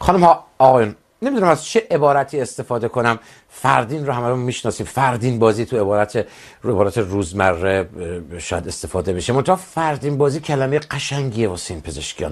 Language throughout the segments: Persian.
خانم ها آقایون، نمیدونم از چه عبارتی استفاده کنم. فردین رو همه میشناسیم، فردین بازی تو عبارت روزمره شاید استفاده بشه، منتها فردین بازی کلمه قشنگیه واسه این پزشکیان.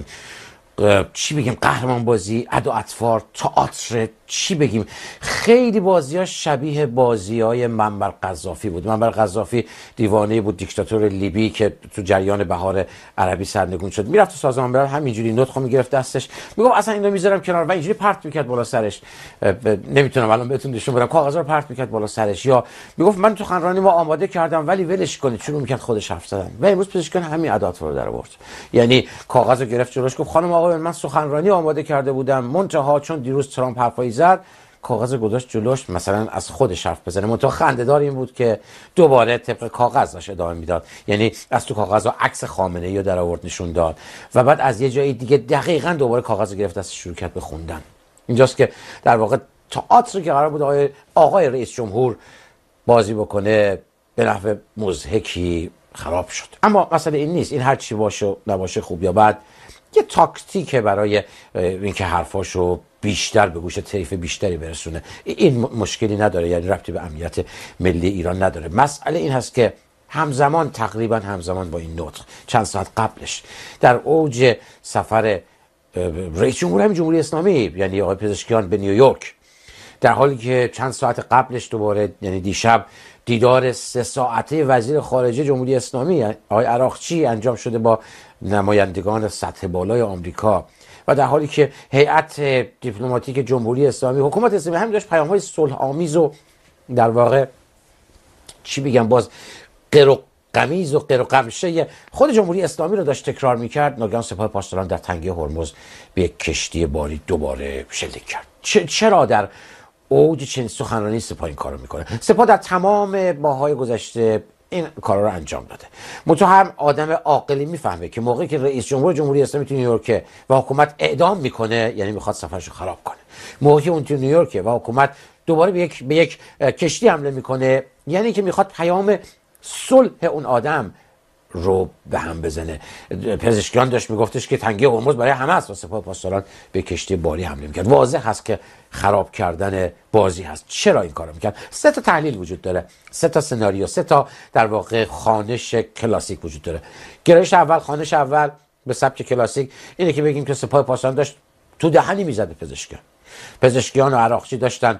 چی بگیم، قهرمان بازی، ادا اطوار، تئاتر، چی بگیم. خیلی بازی ها شبیه بازی های منبر قذافی بود. منبر قذافی دیوانه بود، دیکتاتور لیبی که تو جریان بهار عربی سرنگون شد، میرفت تو سازمان ملل همینجوری نطق میگرفت دستش، میگم اصلا اینو میذارم کنار و اینجوری پرت میکرد بالا سرش. نمیتونم الان بهتون نشون بدم، کاغذا رو پرت میکرد بالا سرش. یا میگفت من تو سخنرانی ما آماده کردم ولی ولش کنید، شروع میکرد خودش حرف زدن. و امروز پزشکان همین ادات رو در آورد، یعنی کاغذ رو گرفت جلوش، گفت خانم آقا من سخنرانی آماده کرده بودم، منتها چون دیروز ترامپ حرفایی زد کاغذ گذاشت جلوش مثلا از خودش حرف بزنه. منتها خنده‌دار این بود که دوباره طبق کاغذ داشت ادامه میداد، یعنی از تو کاغذ رو عکس خامنه‌ای رو در آورد نشون داد و بعد از یه جایی دیگه دقیقاً دوباره کاغذ رو گرفت دستش شروع کرد به خوندن. اینجاست که در واقع تئاتری که قرار بود آقای رئیس جمهور بازی بکنه به نحو مضحکی خراب شد. اما مسئله این نیست، این هر چی باشه نباشه خوب یا بد یه تاکتیکه برای اینکه حرفاشو بیشتر به گوش طیف بیشتری برسونه. این مشکلی نداره، یعنی ربطی به امنیت ملی ایران نداره. مسئله این هست که تقریبا همزمان با این نطق چند ساعت قبلش در اوج سفر رئیس جمهور همین جمهوری اسلامی یعنی آقای پزشکیان به نیویورک، در حالی که چند ساعت قبلش دوباره یعنی دیشب دیدار 3 ساعته وزیر خارجه جمهوری اسلامی آقای عراقچی انجام شده با نمایندگان سطح بالای آمریکا و در حالی که هیئت دیپلماتیک جمهوری اسلامی، حکومت اسلامی هم داشت پیام‌های صلح آمیز و در واقع چی بگم باز قمیز و قمشه خود جمهوری اسلامی رو داشت تکرار می‌کرد، ناگهان سپاه پاسداران در تنگه هرمز به یک کشتی باری دوباره شلیک کرد. چرا در اوج چنین سخنرانی سپاه این کارو میکنه؟ سپاه در تمام ماه‌های گذشته این کارا رو انجام داده. منتها هم آدم عاقلی میفهمه که موقعی که رئیس جمهور جمهوری اسلامی تو نیویورک و حکومت اعدام میکنه یعنی میخواد سفرشو خراب کنه. موقعی که اون تو نیویورک و حکومت دوباره به یک کشتی حمله میکنه یعنی که میخواد پیام صلح اون آدم رو به هم بزنه. پزشکیان داشت میگفتش که تنگه هرمز برای همه است و سپاه پاسداران به کشتی باری حمله میکرد. واضح هست که خراب کردن بازی هست. چرا این کارو میکرد؟ 3 تا تحلیل وجود داره، 3 تا سناریو، 3 تا در واقع خوانش کلاسیک وجود داره. گرایش اول، خوانش اول به سبک کلاسیک اینه که بگیم که سپاه پاسداران داشت تو دهنی میزد به پزشکیان و عراقچی داشتن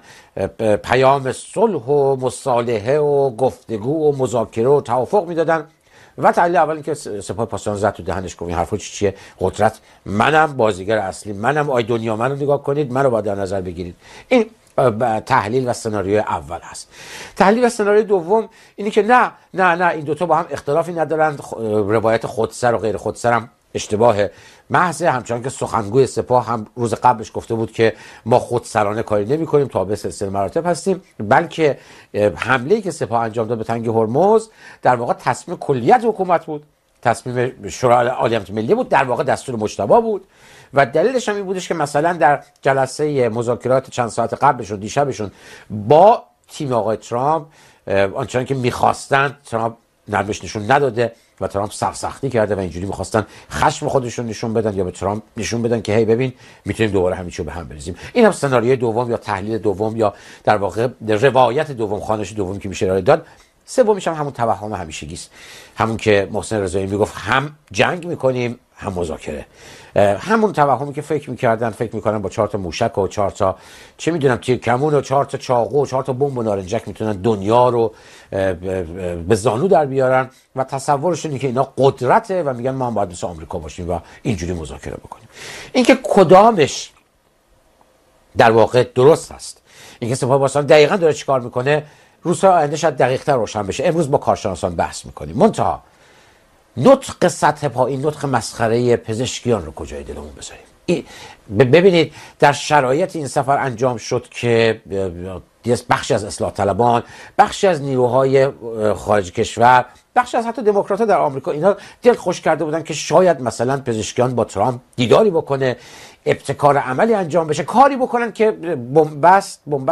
پیام صلح و مصالحه و گفتگو و مذاکره و توافق میدادن و تحلیل اول این که سپاه پاسداران زد تو دهنش گفت این حرفا چیه؟ قدرت منم، بازیگر اصلی منم، آی دنیا منو نگاه کنید، منو باید در نظر بگیرید. این تحلیل و سناریوی اول هست. تحلیل و سناریوی دوم اینی که نه این دوتا با هم اختلافی ندارن، روایت خودسر و غیر خودسر هم اشتباه محض، همچنان که سخنگوی سپاه هم روز قبلش گفته بود که ما خودسرانه کاری نمی کنیم، تابع سلسله مراتب هستیم، بلکه حمله‌ای که سپاه انجام داد به تنگه هرمز در واقع تصمیم کلیت حکومت بود، تصمیم شورای عالی امنیت ملی بود، در واقع دستور مجتبی بود و دلیلش هم این بودش که مثلا در جلسه مذاکرات چند ساعت قبلش و دیشبشون با تیم آقای ترامپ آنچنان که می‌خواستند ترامپ نرمش نشون نداده و ترامپ سختی کرده و اینجوری می‌خواستن خشم خودشون نشون بدن یا به ترامپ نشون بدن که هی ببین میتونیم دوباره همین چیزو به هم بریزیم. این هم سناریوی دوم یا تحلیل دوم یا در واقع روایت دوم، خوانش دوم که میشه ارائه داد. سومیش هم همون توهم همیشگی است، همون که محسن رضایی میگفت هم جنگ میکنیم هم مذاکره. همون توهمی که فکر میکنن با 4 تا موشک و 4 تا چه میدونم تیرکمون و 4 تا چاقو و 4 تا بمب و نارنجک میتونن دنیا رو به زانو در بیارن و تصورشون اینه که اینا قدرته و میگن ما هم باید مثل آمریکا باشیم و اینجوری مذاکره بکنیم. اینکه کدامش در واقع درست هست، اینکه سپاه پاسداران دقیقاً داره چیکار میکنه، روزهای آینده شاید دقیق‌تر روشن بشه. امروز با کارشناسان بحث میکنیم. منتها نطق سطح پایین، نطق مسخره پزشکیان رو کجای دلمون بذاریم؟ ببینید در شرایط این سفر انجام شد که بخشی از اصلاح طلبان، بخشی از نیروهای خارج کشور، بخشی از حتی دموکرات‌ها در آمریکا اینا دل خوش کرده بودن که شاید مثلا پزشکیان با ترامپ دیداری بکنه، ابتکار عملی انجام بشه، کاری بکنن که بنبست